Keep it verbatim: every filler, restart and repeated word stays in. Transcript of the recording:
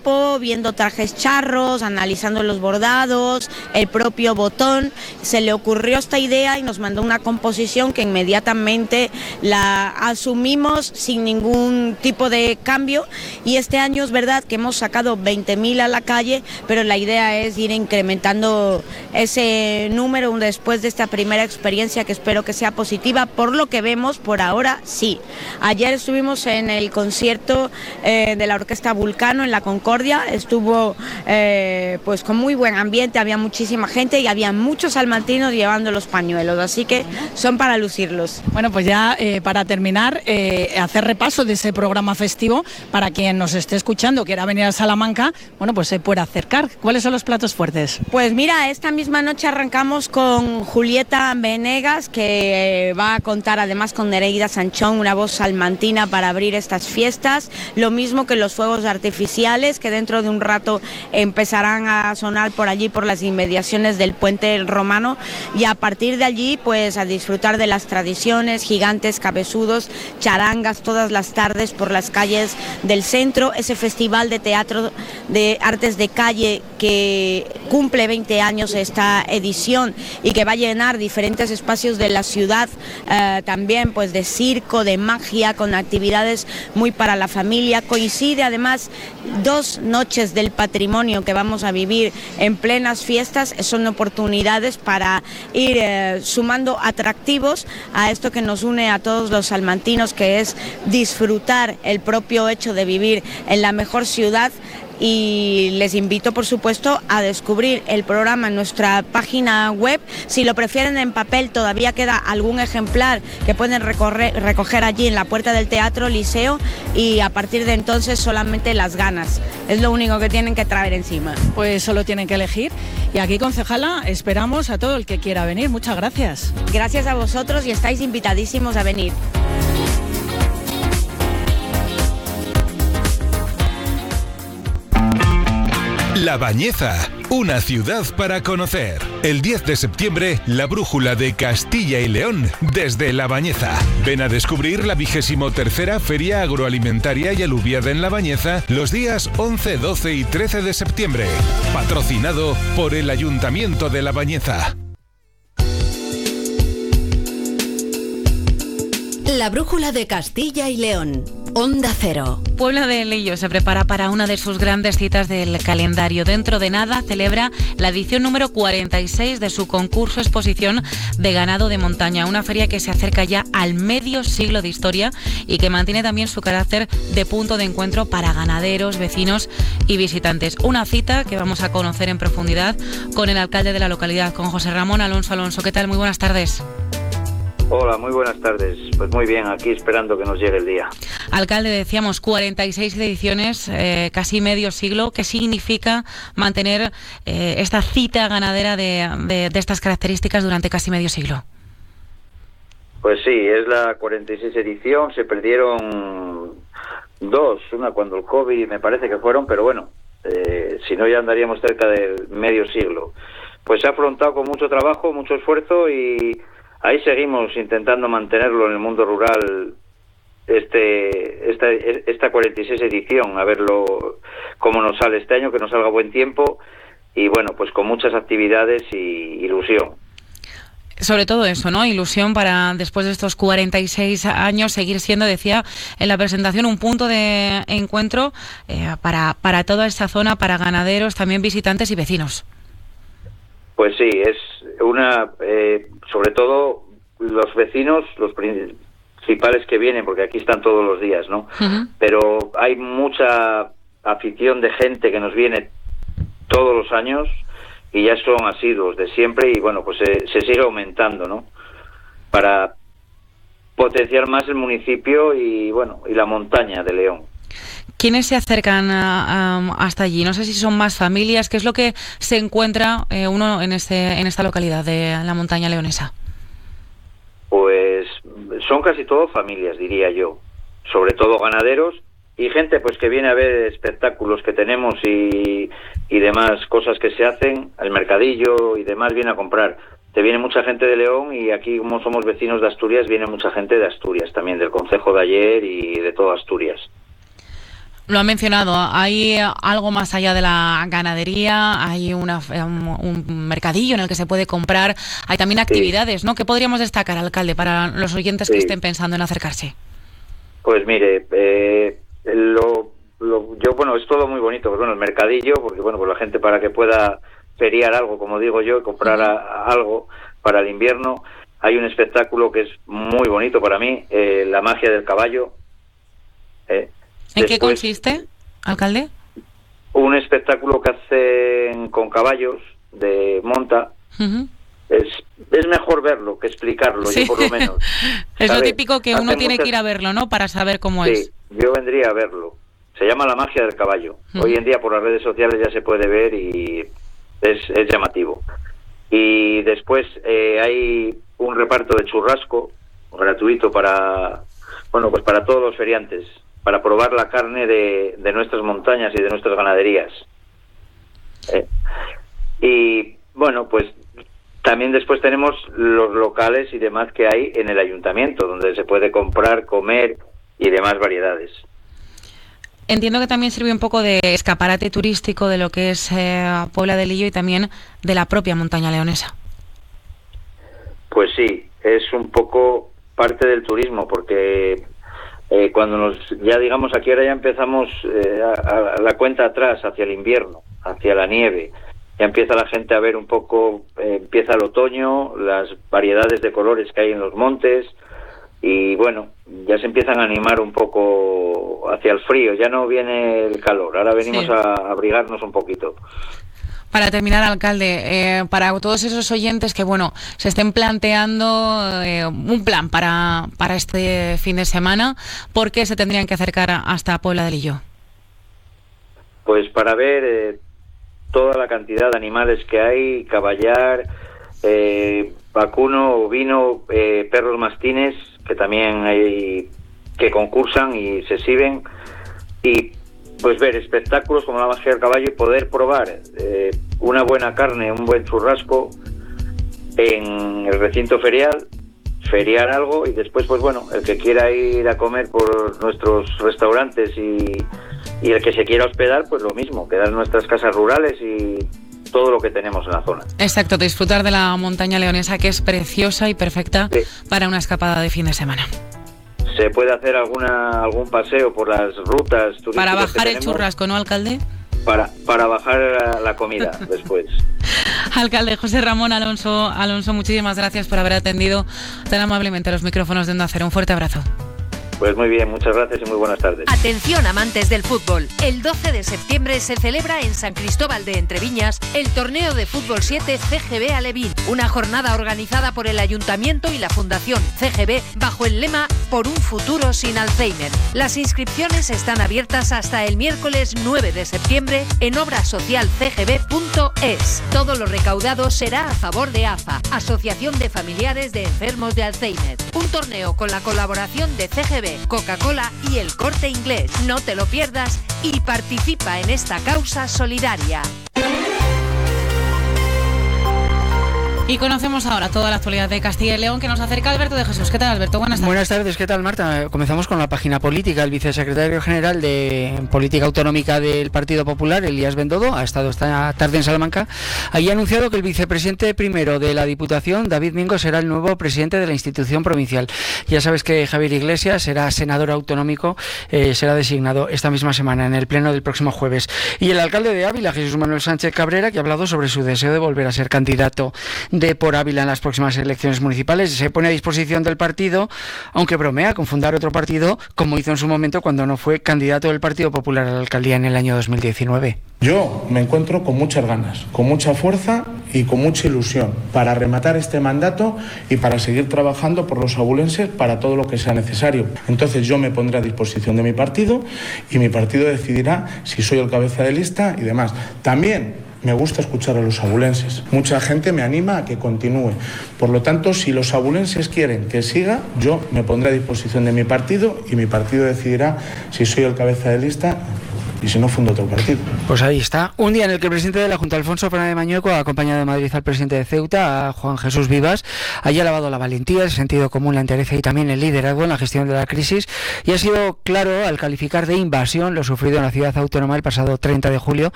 tiempo viendo trajes charros, analizando los bordados, el propio botón. Se le ocurrió esta idea y nos mandó una composición que inmediatamente la asumimos sin ningún tipo de cambio, y este año es verdad que hemos sacado veinte mil a la calle, pero la idea es ir incrementando ese número después de esta primera experiencia, que espero que sea positiva. Por lo que vemos por ahora, sí. Ayer estuvimos en el concierto eh, de la Orquesta Vulcano en la Concordia, estuvo eh, pues con muy buen ambiente, había muchísima gente y había muchos salmantinos llevando los pañuelos, así que son para lucirlos. Bueno, pues ya eh, para terminar, eh, hacer repaso de ese programa festivo para quien nos esté escuchando, quiera venir a Salamanca, bueno, pues se puede acercar. ¿Cuáles son los platos fuertes? Pues mira, esta misma noche arrancamos con Julieta Venegas, que eh, va a contar además con Nereida Sanchón, una voz salmantina para abrir estas fiestas, lo mismo que los fuegos artificiales, que dentro de un rato empezarán a sonar por allí, por las inmediaciones del Puente Romano, y a partir de allí pues a disfrutar de las tradiciones, gigantes cabezudos, charangas todas las tardes por las calles del centro, ese festival de teatro de artes de calle que cumple veinte años esta edición y que va a llenar diferentes espacios de la ciudad, eh, también pues de circo, de magia, con actividades muy para la familia. Coincide además dos noches del patrimonio que vamos a vivir en plenas fiestas, son oportunidades para ir eh, sumando atractivos a esto que nos une a todos los salmantinos, que es disfrutar el propio hecho de vivir en la mejor ciudad. Y les invito, por supuesto, a descubrir el programa en nuestra página web. Si lo prefieren en papel, todavía queda algún ejemplar que pueden recorrer, recoger allí en la puerta del Teatro Liceo, y a partir de entonces solamente las ganas. Es lo único que tienen que traer encima. Pues solo tienen que elegir. Y aquí, concejala, esperamos a todo el que quiera venir. Muchas gracias. Gracias a vosotros y estáis invitadísimos a venir. La Bañeza, una ciudad para conocer. El diez de septiembre, la brújula de Castilla y León desde La Bañeza. Ven a descubrir la vigésimo tercera Feria Agroalimentaria y Aluviada en La Bañeza los días once, doce y trece de septiembre. Patrocinado por el Ayuntamiento de La Bañeza. La brújula de Castilla y León. Onda Cero. Puebla de Leyo se prepara para una de sus grandes citas del calendario. Dentro de nada celebra la edición número cuarenta y seis de su concurso exposición de ganado de montaña, una feria que se acerca ya al medio siglo de historia y que mantiene también su carácter de punto de encuentro para ganaderos, vecinos y visitantes. Una cita que vamos a conocer en profundidad con el alcalde de la localidad, con José Ramón Alonso. Alonso, ¿qué tal? Muy buenas tardes. Hola, muy buenas tardes. Pues muy bien, aquí esperando que nos llegue el día. Alcalde, decíamos cuarenta y seis ediciones, eh, casi medio siglo. ¿Qué significa mantener eh, esta cita ganadera de, de, de estas características durante casi medio siglo? Pues sí, es la cuarenta y seis edición. Se perdieron dos, una cuando el COVID me parece que fueron, pero bueno, eh, si no ya andaríamos cerca del medio siglo. Pues se ha afrontado con mucho trabajo, mucho esfuerzo, y ahí seguimos intentando mantenerlo en el mundo rural, este esta, esta cuarenta y seis edición, a verlo cómo nos sale este año, que nos salga buen tiempo, y bueno, pues con muchas actividades y ilusión. Sobre todo eso, ¿no? Ilusión para, después de estos cuarenta y seis años, seguir siendo, decía en la presentación, un punto de encuentro eh, para, para toda esta zona, para ganaderos, también visitantes y vecinos. Pues sí, es una, eh, sobre todo los vecinos, los principales que vienen, porque aquí están todos los días, ¿no? Uh-huh. Pero hay mucha afición de gente que nos viene todos los años y ya son asiduos de siempre, y bueno, pues se, se sigue aumentando, ¿no? Para potenciar más el municipio y bueno, y la montaña de León. ¿Quiénes se acercan a, a, hasta allí? No sé si son más familias. ¿Qué es lo que se encuentra eh, uno en este en esta localidad de la montaña leonesa? Pues son casi todo familias, diría yo. Sobre todo ganaderos y gente pues que viene a ver espectáculos que tenemos y, y demás cosas que se hacen, el mercadillo y demás, viene a comprar. Te viene mucha gente de León, y aquí, como somos vecinos de Asturias, viene mucha gente de Asturias también, del concejo de Ayer y de toda Asturias. Lo ha mencionado, hay algo más allá de la ganadería, hay una, un, un mercadillo en el que se puede comprar, hay también actividades, ¿no? ¿Qué podríamos destacar, alcalde, para los oyentes sí. que estén pensando en acercarse? Pues mire, eh, lo, lo, yo, bueno, es todo muy bonito, pues bueno, el mercadillo, porque bueno, pues la gente para que pueda feriar algo, como digo yo, comprar a, a algo para el invierno. Hay un espectáculo que es muy bonito para mí, eh, la magia del caballo. Eh, ¿En Después, qué consiste, alcalde? Un espectáculo que hacen con caballos de monta. Uh-huh. Es, es mejor verlo que explicarlo, sí. Yo por lo menos. Es lo típico que uno tiene muchas... que ir a verlo, ¿no? Para saber cómo sí, es. Yo vendría a verlo. Se llama la magia del caballo. Uh-huh. Hoy en día por las redes sociales ya se puede ver y es, es llamativo. Y después eh, hay un reparto de churrasco gratuito para, bueno, pues para todos los feriantes, para probar la carne de, de nuestras montañas y de nuestras ganaderías. Eh, y bueno, pues también después tenemos los locales y demás que hay en el ayuntamiento, donde se puede comprar, comer y demás variedades. Entiendo que también sirve un poco de escaparate turístico de lo que es eh, Puebla de Lillo y también de la propia montaña leonesa. Pues sí, es un poco parte del turismo, porque eh, cuando nos, ya digamos, aquí ahora ya empezamos eh, a, a la cuenta atrás hacia el invierno, hacia la nieve, ya empieza la gente a ver un poco, eh, empieza el otoño, las variedades de colores que hay en los montes, y bueno, ya se empiezan a animar un poco hacia el frío, ya no viene el calor, ahora venimos sí. a abrigarnos un poquito. Para terminar, alcalde, eh, para todos esos oyentes que, bueno, se estén planteando eh, un plan para, para este fin de semana, ¿por qué se tendrían que acercar hasta Puebla de Lillo? Pues para ver eh, toda la cantidad de animales que hay, caballar, eh, vacuno, ovino, eh, perros mastines, que también hay que concursan y se exhiben, y pues ver espectáculos como la magia del caballo y poder probar eh, una buena carne, un buen churrasco en el recinto ferial, feriar algo y después, pues bueno, el que quiera ir a comer por nuestros restaurantes y, y el que se quiera hospedar, pues lo mismo, quedar en nuestras casas rurales y todo lo que tenemos en la zona. Exacto, disfrutar de la montaña leonesa, que es preciosa y perfecta sí. para una escapada de fin de semana. Se puede hacer alguna algún paseo por las rutas turísticas para bajar que el churrasco, ¿no, alcalde? Para para bajar la, la comida después. Alcalde José Ramón Alonso, Alonso, muchísimas gracias por haber atendido tan amablemente a los micrófonos de Onda Cero. Un fuerte abrazo. Pues muy bien, muchas gracias y muy buenas tardes. Atención, amantes del fútbol. El doce de septiembre se celebra en San Cristóbal de Entreviñas el torneo de fútbol siete C G B Alevín, una jornada organizada por el Ayuntamiento y la Fundación C G B bajo el lema Por un futuro sin Alzheimer. Las inscripciones están abiertas hasta el miércoles nueve de septiembre en obrasocial c g b punto es. Todo lo recaudado será a favor de A F A, Asociación de Familiares de Enfermos de Alzheimer. Un torneo con la colaboración de C G B, Coca-Cola y El Corte Inglés. No te lo pierdas y participa en esta causa solidaria. Y conocemos ahora toda la actualidad de Castilla y León, que nos acerca Alberto de Jesús. ¿Qué tal, Alberto? Buenas tardes. Buenas tardes, ¿qué tal, Marta? Comenzamos con la página política. El vicesecretario general de Política Autonómica del Partido Popular, Elías Bendodo, ha estado esta tarde en Salamanca. Allí ha anunciado que el vicepresidente primero de la Diputación, David Mingo, será el nuevo presidente de la institución provincial. Ya sabes que Javier Iglesias será senador autonómico, eh, será designado esta misma semana en el pleno del próximo jueves. Y el alcalde de Ávila, Jesús Manuel Sánchez Cabrera, que ha hablado sobre su deseo de volver a ser candidato de Por Ávila en las próximas elecciones municipales. Se pone a disposición del partido, aunque bromea con fundar otro partido, como hizo en su momento cuando no fue candidato del Partido Popular a la alcaldía en el año dos mil diecinueve. Yo me encuentro con muchas ganas, con mucha fuerza y con mucha ilusión para rematar este mandato y para seguir trabajando por los abulenses para todo lo que sea necesario. Entonces yo me pondré a disposición de mi partido y mi partido decidirá si soy el cabeza de lista y demás. También me gusta escuchar a los abulenses. Mucha gente me anima a que continúe. Por lo tanto, si los abulenses quieren que siga, yo me pondré a disposición de mi partido y mi partido decidirá si soy el cabeza de lista y si no, fundo otro partido. Pues ahí está, un día en el que el presidente de la Junta, Alfonso Fernández Mañueco, ha acompañado de Madrid al presidente de Ceuta, a Juan Jesús Vivas. Allí ha alabado la valentía, el sentido común, la entereza y también el liderazgo en la gestión de la crisis, y ha sido claro al calificar de invasión lo sufrido en la ciudad autónoma el pasado treinta de julio